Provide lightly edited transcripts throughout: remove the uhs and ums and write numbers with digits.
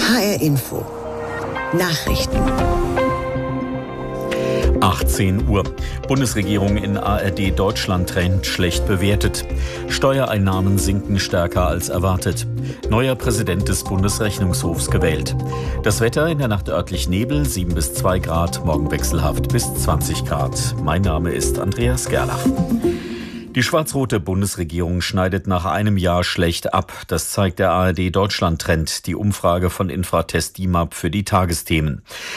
HR Info. Nachrichten. 18 Uhr. Bundesregierung in ARD Deutschland-Trend schlecht bewertet. Steuereinnahmen sinken stärker als erwartet. Neuer Präsident des Bundesrechnungshofs gewählt. Das Wetter in der Nacht örtlich Nebel, 7 bis 2 Grad, morgen wechselhaft bis 20 Grad. Mein Name ist Andreas Gerlach. Die schwarz-rote Bundesregierung schneidet nach einem Jahr schlecht ab. Das zeigt der ARD Deutschland-Trend, die Umfrage von Infratest DIMAP für die Tagesthemen.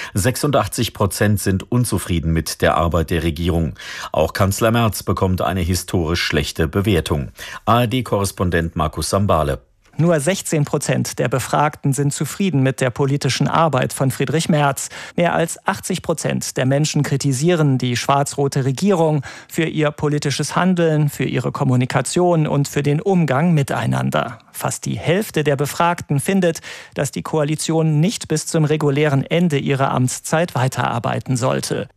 86% sind unzufrieden mit der Arbeit der Regierung. Auch Kanzler Merz bekommt eine historisch schlechte Bewertung. ARD-Korrespondent Markus Sambale. Nur 16% der Befragten sind zufrieden mit der politischen Arbeit von Friedrich Merz. Mehr als 80% der Menschen kritisieren die schwarz-rote Regierung für ihr politisches Handeln, für ihre Kommunikation und für den Umgang miteinander. Fast die Hälfte der Befragten findet, dass die Koalition nicht bis zum regulären Ende ihrer Amtszeit weiterarbeiten sollte.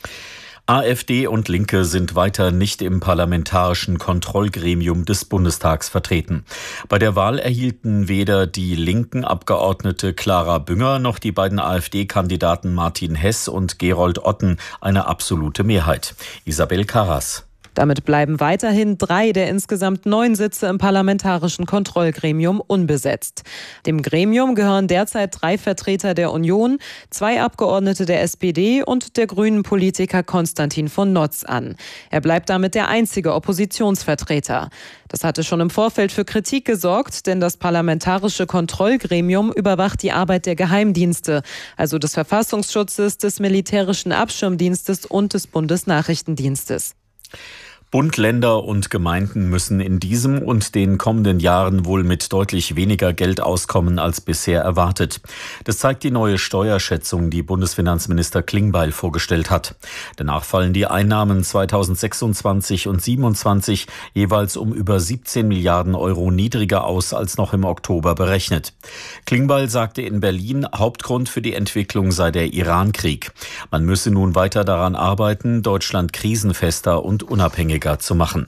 AfD und Linke sind weiter nicht im parlamentarischen Kontrollgremium des Bundestags vertreten. Bei der Wahl erhielten weder die linken Abgeordnete Clara Bünger noch die beiden AfD-Kandidaten Martin Hess und Gerold Otten eine absolute Mehrheit. Isabel Karras. Damit bleiben weiterhin 3 der insgesamt 9 Sitze im parlamentarischen Kontrollgremium unbesetzt. Dem Gremium gehören derzeit 3 Vertreter der Union, 2 Abgeordnete der SPD und der grünen Politiker Konstantin von Notz an. Er bleibt damit der einzige Oppositionsvertreter. Das hatte schon im Vorfeld für Kritik gesorgt, denn das parlamentarische Kontrollgremium überwacht die Arbeit der Geheimdienste, also des Verfassungsschutzes, des Militärischen Abschirmdienstes und des Bundesnachrichtendienstes. Bund, Länder und Gemeinden müssen in diesem und den kommenden Jahren wohl mit deutlich weniger Geld auskommen als bisher erwartet. Das zeigt die neue Steuerschätzung, die Bundesfinanzminister Klingbeil vorgestellt hat. Danach fallen die Einnahmen 2026 und 2027 jeweils um über 17 Milliarden Euro niedriger aus als noch im Oktober berechnet. Klingbeil sagte in Berlin, Hauptgrund für die Entwicklung sei der Iran-Krieg. Man müsse nun weiter daran arbeiten, Deutschland krisenfester und unabhängiger zu machen.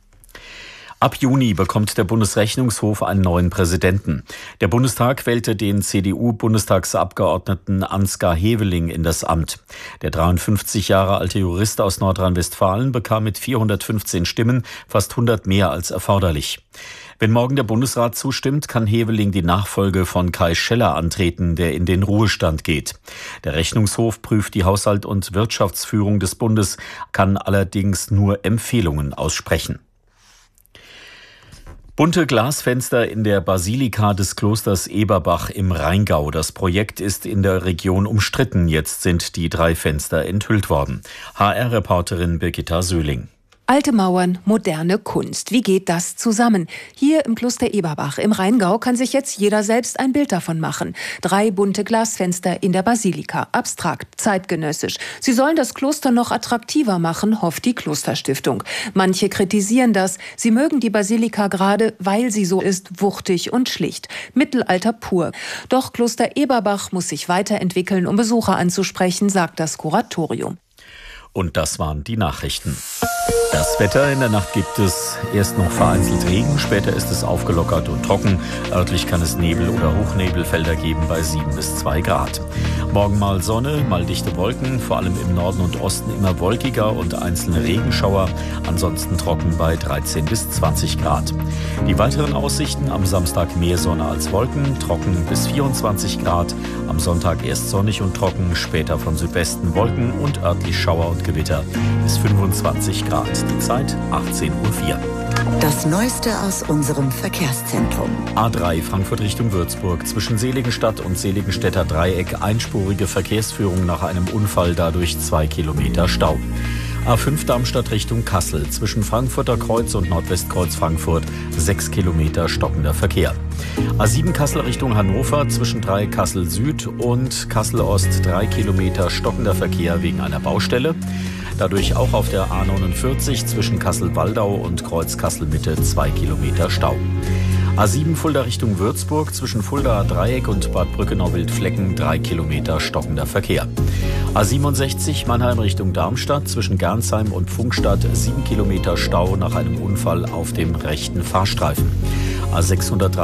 Ab Juni bekommt der Bundesrechnungshof einen neuen Präsidenten. Der Bundestag wählte den CDU-Bundestagsabgeordneten Ansgar Heveling in das Amt. Der 53 Jahre alte Jurist aus Nordrhein-Westfalen bekam mit 415 Stimmen fast 100 mehr als erforderlich. Wenn morgen der Bundesrat zustimmt, kann Heveling die Nachfolge von Kai Scheller antreten, der in den Ruhestand geht. Der Rechnungshof prüft die Haushalt- und Wirtschaftsführung des Bundes, kann allerdings nur Empfehlungen aussprechen. Bunte Glasfenster in der Basilika des Klosters Eberbach im Rheingau. Das Projekt ist in der Region umstritten. Jetzt sind die 3 Fenster enthüllt worden. HR-Reporterin Birgitta Söhling. Alte Mauern, moderne Kunst. Wie geht das zusammen? Hier im Kloster Eberbach im Rheingau kann sich jetzt jeder selbst ein Bild davon machen. 3 bunte Glasfenster in der Basilika. Abstrakt, zeitgenössisch. Sie sollen das Kloster noch attraktiver machen, hofft die Klosterstiftung. Manche kritisieren das. Sie mögen die Basilika gerade, weil sie so ist, wuchtig und schlicht. Mittelalter pur. Doch Kloster Eberbach muss sich weiterentwickeln, um Besucher anzusprechen, sagt das Kuratorium. Und das waren die Nachrichten. Das Wetter: in der Nacht gibt es erst noch vereinzelt Regen, später ist es aufgelockert und trocken. Örtlich kann es Nebel- oder Hochnebelfelder geben bei 7 bis 2 Grad. Morgen mal Sonne, mal dichte Wolken, vor allem im Norden und Osten immer wolkiger und einzelne Regenschauer. Ansonsten trocken bei 13 bis 20 Grad. Die weiteren Aussichten: am Samstag mehr Sonne als Wolken, trocken bis 24 Grad. Am Sonntag erst sonnig und trocken, später von Südwesten Wolken und örtlich Schauer und Gewitter bis 25 Grad. Die Zeit 18:04 Uhr. Das Neueste aus unserem Verkehrszentrum. A3 Frankfurt Richtung Würzburg. Zwischen Seligenstadt und Seligenstädter Dreieck einspurige Verkehrsführung nach einem Unfall, dadurch 2 Kilometer Stau. A5 Darmstadt Richtung Kassel. Zwischen Frankfurter Kreuz und Nordwestkreuz Frankfurt 6 Kilometer stockender Verkehr. A7 Kassel Richtung Hannover. Zwischen Dreieck Kassel Süd und Kassel Ost 3 Kilometer stockender Verkehr wegen einer Baustelle. Dadurch auch auf der A49 zwischen Kassel-Waldau und Kreuz Kassel-Mitte 2 Kilometer Stau. A7 Fulda Richtung Würzburg, zwischen Fulda Dreieck und Bad Brückenau-Wildflecken 3 Kilometer stockender Verkehr. A67 Mannheim Richtung Darmstadt, zwischen Gernsheim und Pfungstadt 7 Kilometer Stau nach einem Unfall auf dem rechten Fahrstreifen. A603